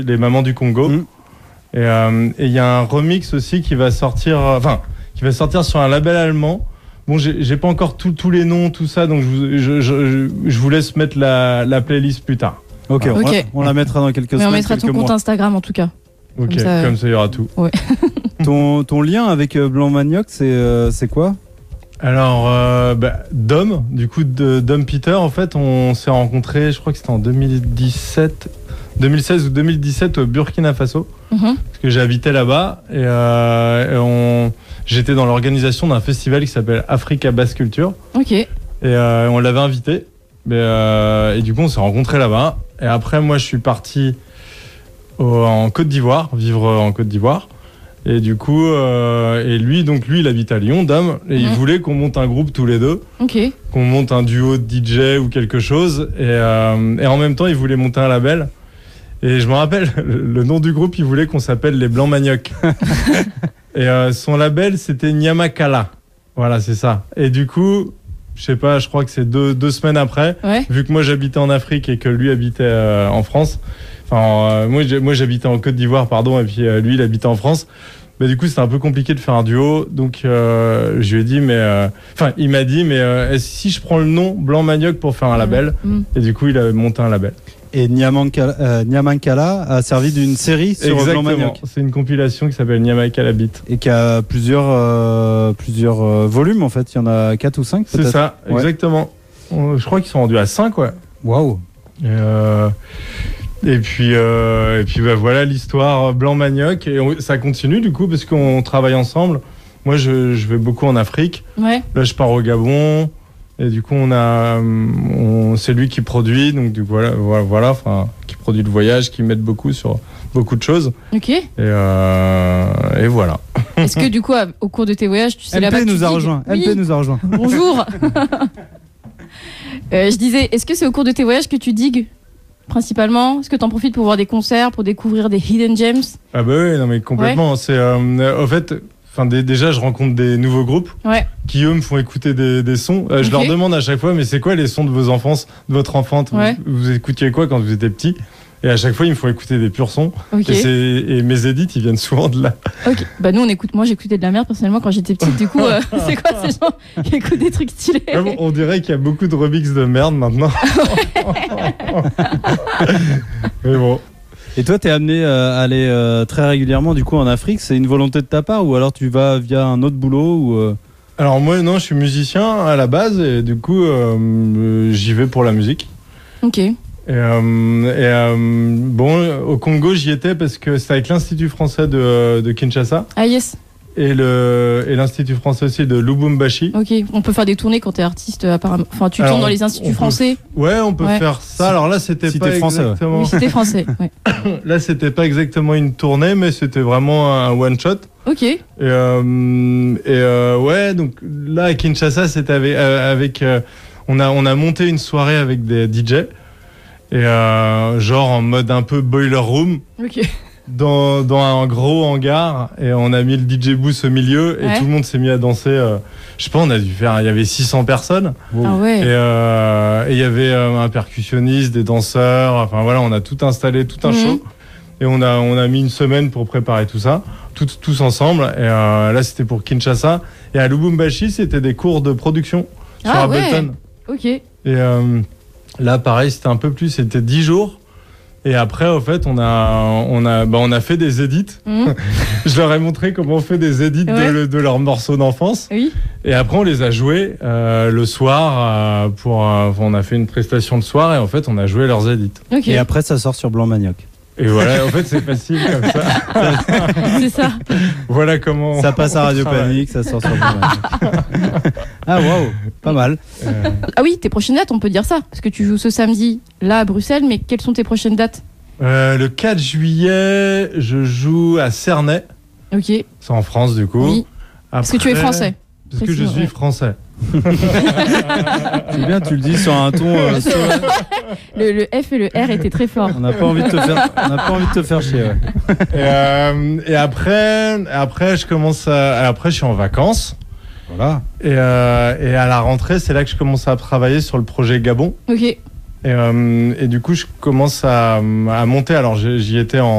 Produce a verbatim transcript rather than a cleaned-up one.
les mamans du Congo. Mmh. Et il euh, y a un remix aussi qui va sortir, enfin, euh, qui va sortir sur un label allemand. Bon, j'ai, j'ai pas encore tous les noms, tout ça, donc je, je, je, je vous laisse mettre la, la playlist plus tard. Ok, voilà. on, okay. on la mettra dans quelques Mais semaines. On mettra ton compte mois. Instagram en tout cas. Ok, comme ça, comme ça il y aura tout. Ouais. ton, ton lien avec Blanc Manioc, c'est, euh, c'est quoi? Alors, euh, bah, Dom, du coup, de Dom Peter, en fait, on s'est rencontrés, je crois que c'était en deux mille dix-sept, deux mille seize ou deux mille dix-sept au Burkina Faso, mm-hmm. parce que j'habitais là-bas et, euh, et on, j'étais dans l'organisation d'un festival qui s'appelle Africa Basse Culture. Ok. Et euh, on l'avait invité. Mais, euh, et du coup, on s'est rencontrés là-bas. Et après, moi, je suis parti au, en Côte d'Ivoire, vivre en Côte d'Ivoire. Et du coup, euh, et lui, donc lui, il habite à Lyon, Dom, et mmh. il voulait qu'on monte un groupe tous les deux, okay. qu'on monte un duo de D J ou quelque chose. Et, euh, et en même temps, il voulait monter un label. Et je me rappelle, le nom du groupe, il voulait qu'on s'appelle les Blancs Manioc. Et euh, son label, c'était Nyamakala. Voilà, c'est ça. Et du coup, je sais pas, je crois que c'est deux, deux semaines après, ouais. vu que moi j'habitais en Afrique et que lui habitait euh, en France. Enfin, euh, moi, moi j'habitais en Côte d'Ivoire, pardon, et puis euh, lui il habitait en France. Mais du coup, c'était un peu compliqué de faire un duo. Donc, euh, je lui ai dit, mais. Enfin, euh, il m'a dit, mais euh, si je prends le nom Blanc Manioc pour faire un label? mmh. Et du coup, il a monté un label. Et Nyamankala, euh, Nyamankala a servi d'une série sur Exactement. Blanc Manioc. C'est une compilation qui s'appelle Nyamankala Beat. Et qui a plusieurs, euh, plusieurs euh, volumes en fait. Il y en a quatre ou cinq peut-être. C'est ça, ouais. Exactement. Je crois qu'ils sont rendus à cinq, ouais. Waouh. Et, euh, et puis, euh, et puis bah, voilà l'histoire Blanc Manioc. Et on, ça continue du coup parce qu'on travaille ensemble. Moi, je, je vais beaucoup en Afrique. Ouais. Là, je pars au Gabon. Et du coup, on a, on, c'est lui qui produit, donc du coup, voilà, voilà, enfin, qui produit le voyage, qui m'aide beaucoup sur beaucoup de choses. Ok. Et, euh, et voilà. Est-ce que du coup, au cours de tes voyages, tu sais M P là-bas, nous tu a digues rejoint. Oui. M P nous a rejoint. Bonjour. euh, je disais, est-ce que c'est au cours de tes voyages que tu digues principalement? Est-ce que tu en profites pour voir des concerts, pour découvrir des hidden gems? Ah bah oui, non mais complètement. Ouais. C'est, euh, en fait. Enfin, des, déjà, je rencontre des nouveaux groupes ouais. qui, eux, me font écouter des, des sons. Euh, okay. Je leur demande à chaque fois, mais c'est quoi les sons de vos enfances, de votre enfance? ouais. vous, vous écoutiez quoi quand vous étiez petit? Et à chaque fois, ils me font écouter des purs sons. Okay. Et, c'est, et mes édits, ils viennent souvent de là. Ok. Bah nous, on écoute. Moi, j'écoutais de la merde personnellement quand j'étais petite. Du coup, euh, c'est quoi ces gens qui écoutent des trucs stylés? Ouais, bon, on dirait qu'il y a beaucoup de remix de merde maintenant. Mais bon. Et toi, t'es amené à aller euh, très régulièrement du coup en Afrique. C'est une volonté de ta part ou alors tu vas via un autre boulot ou euh... Alors moi, non, je suis musicien à la base et du coup, euh, j'y vais pour la musique. Ok. Et, euh, et euh, bon, au Congo, j'y étais parce que c'était avec l'Institut français de, de Kinshasa. Ah yes. Et, le, et l'Institut français aussi de Lubumbashi. Ok, on peut faire des tournées quand t'es artiste apparemment. Enfin, tu tournes dans les instituts français. Peut, ouais, on peut ouais. faire ça. Alors là, c'était si pas français, exactement. Ouais. Oui, c'était français. Ouais. Là, c'était pas exactement une tournée, mais c'était vraiment un one shot. Ok. Et, euh, et euh, ouais, donc là à Kinshasa, c'était avec, euh, avec euh, on a on a monté une soirée avec des D J et euh, genre en mode un peu boiler room. Ok. Dans, dans un gros hangar et on a mis le D J booth au milieu et ouais. tout le monde s'est mis à danser. Euh, je sais pas, on a dû faire, il y avait six cents personnes. Wow. Ah ouais. Et il euh, y avait euh, un percussionniste, des danseurs. Enfin voilà, on a tout installé, tout un mmh. show. Et on a on a mis une semaine pour préparer tout ça, tout, tous ensemble. Et euh, là c'était pour Kinshasa. Et à Lubumbashi c'était des cours de production sur ah Ableton. Ouais. Ok. Et euh, là pareil, c'était un peu plus, c'était dix jours. Et après, au fait, on a, on a, bah, on a fait des edits. Mmh. Je leur ai montré comment on fait des edits ouais. de, de leurs morceaux d'enfance. Oui. Et après, on les a joués euh, le soir. Euh, pour, euh, on a fait une prestation le soir et en fait, on a joué leurs edits. Okay. Et après, ça sort sur Blanc Manioc. Et voilà, en fait, c'est facile comme ça. C'est ça. Voilà comment. Ça passe à Radio Panique, ça sort sur Blanc Manioc. Ah waouh, pas mal. Euh... Ah oui, tes prochaines dates, on peut dire ça, parce que tu joues ce samedi là à Bruxelles, mais quelles sont tes prochaines dates? euh, Le quatre juillet, je joue à Cernay. Ok. C'est en France du coup. Oui. Après, parce que tu es français. Parce que je suis ouais. français. C'est bien, tu le dis sur un ton. Euh, sur... le, le F et le R étaient très forts. On n'a pas envie de te faire, on n'a pas envie de te faire chier. Ouais. Et, euh, et après, après, je commence à, après, je suis en vacances. Voilà. Et, euh, et à la rentrée, c'est là que je commence à travailler sur le projet Gabon. Ok. Et, euh, et du coup, je commence à, à monter. Alors, j'y étais en